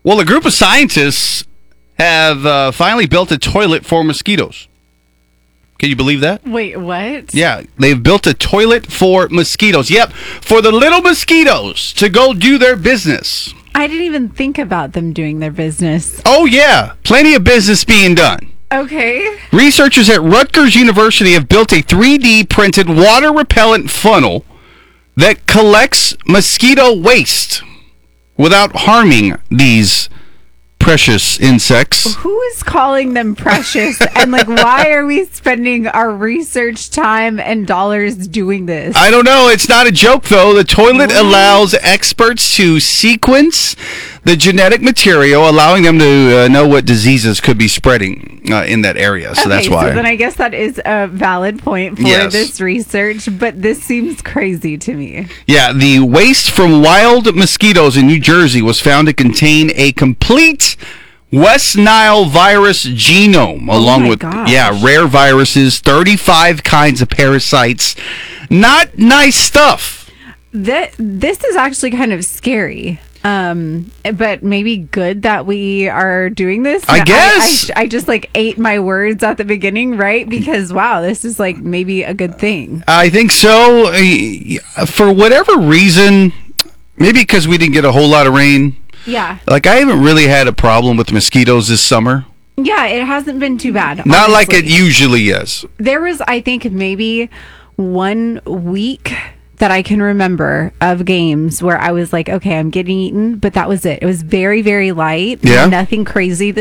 Well, a group of scientists have finally built a toilet for mosquitoes. Can you believe that? Wait, what? Yeah, they've built a toilet for mosquitoes. Yep, for the little mosquitoes to go do their business. I didn't even think about them doing their business. Oh, yeah, plenty of business being done. Okay. Researchers at Rutgers University have built a 3D printed water repellent funnel that collects mosquito waste without harming these precious insects. Who is calling them precious? And why are we spending our research time and dollars doing this? I don't know. It's not a joke, though. The toilet allows experts to sequence the genetic material, allowing them to know what diseases could be spreading in that area. So that's why. So then I guess that is a valid point for this research, but this seems crazy to me. Yeah, the waste from wild mosquitoes in New Jersey was found to contain a complete West Nile virus genome, along with rare viruses, 35 kinds of parasites. Not nice stuff. This is actually kind of scary. But maybe good that we are doing this. I guess. I just ate my words at the beginning, right? Because wow, this is maybe a good thing. I think so. For whatever reason, maybe because we didn't get a whole lot of rain. Yeah. I haven't really had a problem with mosquitoes this summer. Yeah, it hasn't been too bad. Not like it usually is. There was, I think, maybe 1 week that I can remember of games where I was like, okay, I'm getting eaten, but that was it. It was very, very light. Yeah. Nothing crazy